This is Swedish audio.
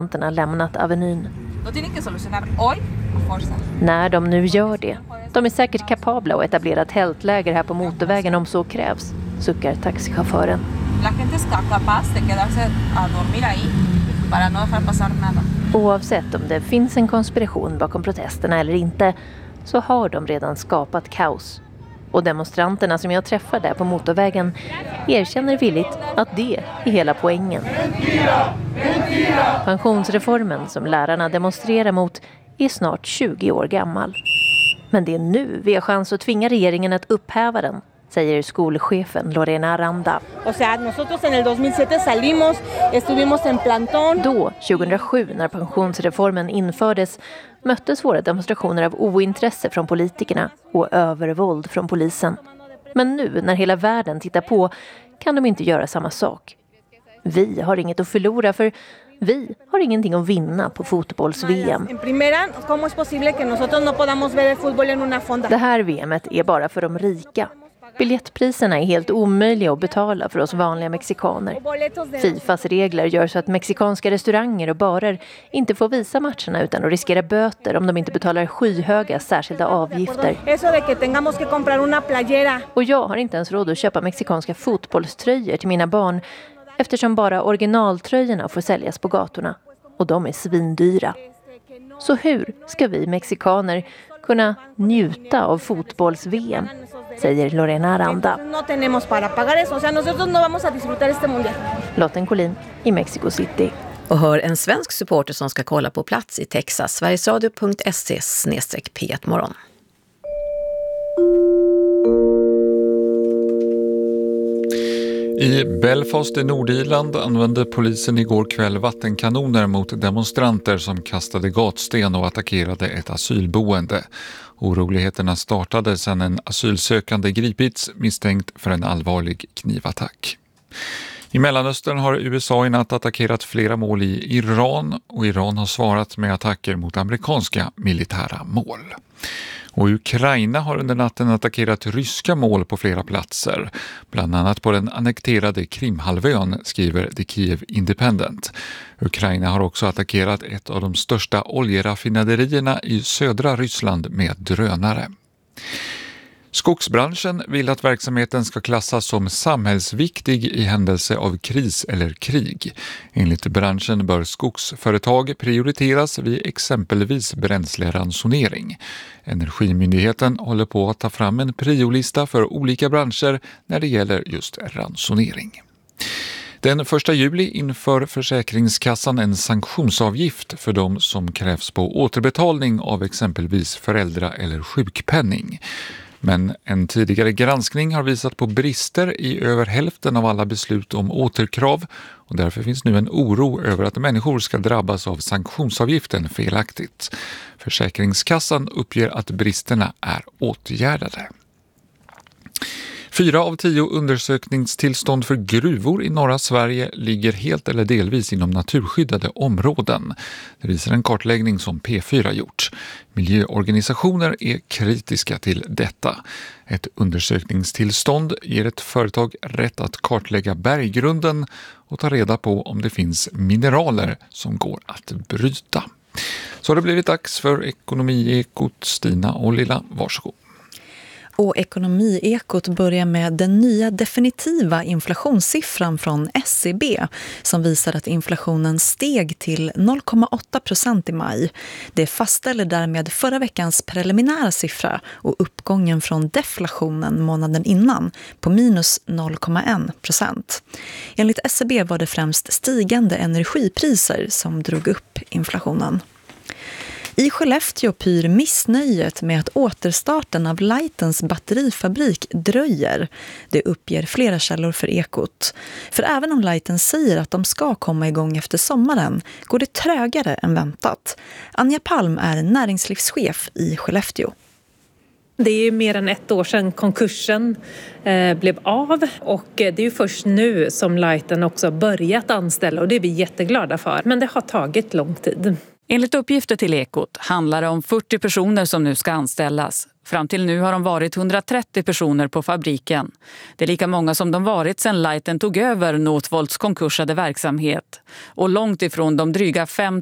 lämnat Avenyn. När de nu gör det, de är säkert kapabla att etablera tältläger här på motorvägen om så krävs, suckar taxichauffören. Oavsett om det finns en konspiration bakom protesterna eller inte, så har de redan skapat kaos. Och demonstranterna som jag träffar där på motorvägen erkänner villigt att det är hela poängen. Pensionsreformen som lärarna demonstrerar mot är snart 20 år gammal. Men det är nu vi har chans att tvinga regeringen att upphäva den, säger skolchefen Lorena Aranda. Då, 2007, när pensionsreformen infördes, möttes våra demonstrationer av ointresse från politikerna och övervåld från polisen. Men nu, när hela världen tittar på, kan de inte göra samma sak. Vi har inget att förlora, för vi har ingenting att vinna på fotbolls-VM. Det här VMet är bara för de rika. Biljettpriserna är helt omöjliga att betala för oss vanliga mexikaner. Fifas regler gör så att mexikanska restauranger och barer inte får visa matcherna utan att riskera böter om de inte betalar skyhöga särskilda avgifter. Och jag har inte ens råd att köpa mexikanska fotbollströjor till mina barn, eftersom bara originaltröjorna får säljas på gatorna. Och de är svindyra. Så hur ska vi mexikaner kunna njuta av fotbolls-VM, säger Lorena Aranda. Lotten Collin i Mexico City. Och hör en svensk supporter som ska kolla på plats i Texas. Sverigesradio.se/P1morgon. I Belfast i Nordirland använde polisen igår kväll vattenkanoner mot demonstranter som kastade gatsten och attackerade ett asylboende. Oroligheterna startade sedan en asylsökande gripits misstänkt för en allvarlig knivattack. I Mellanöstern har USA i natt attackerat flera mål i Iran och Iran har svarat med attacker mot amerikanska militära mål. Och Ukraina har under natten attackerat ryska mål på flera platser, bland annat på den annekterade Krimhalvön, skriver The Kiev Independent. Ukraina har också attackerat ett av de största oljeraffinaderierna i södra Ryssland med drönare. Skogsbranschen vill att verksamheten ska klassas som samhällsviktig i händelse av kris eller krig. Enligt branschen bör skogsföretag prioriteras vid exempelvis bränsleransonering. Energimyndigheten håller på att ta fram en priolista för olika branscher när det gäller just ransonering. Den 1 juli inför Försäkringskassan en sanktionsavgift för de som krävs på återbetalning av exempelvis föräldra- eller sjukpenning. Men en tidigare granskning har visat på brister i över hälften av alla beslut om återkrav och därför finns nu en oro över att människor ska drabbas av sanktionsavgiften felaktigt. Försäkringskassan uppger att bristerna är åtgärdade. 4 av 10 undersökningstillstånd för gruvor i norra Sverige ligger helt eller delvis inom naturskyddade områden. Det visar en kartläggning som P4 gjort. Miljöorganisationer är kritiska till detta. Ett undersökningstillstånd ger ett företag rätt att kartlägga berggrunden och ta reda på om det finns mineraler som går att bryta. Så har det blivit dags för Ekonomiekot. Stina och Lilla, varsågod. Och Ekonomiekot börjar med den nya definitiva inflationssiffran från SCB som visar att inflationen steg till 0,8% i maj. Det fastställer därmed förra veckans preliminära siffra och uppgången från deflationen månaden innan på minus 0,1%. Enligt SCB var det främst stigande energipriser som drog upp inflationen. I Skellefteå pyr missnöjet med att återstarten av Lightens batterifabrik dröjer. Det uppger flera källor för Ekot. För även om Lighten säger att de ska komma igång efter sommaren går det trögare än väntat. Anja Palm är näringslivschef i Skellefteå. Det är ju mer än 1 år sedan konkursen blev av och det är ju först nu som Lighten också börjat anställa och det är vi jätteglada för. Men det har tagit lång tid. Enligt uppgifter till Ekot handlar det om 40 personer som nu ska anställas. Fram till nu har de varit 130 personer på fabriken. Det är lika många som de varit sedan Leiten tog över Northvolts konkursade verksamhet. Och långt ifrån de dryga 5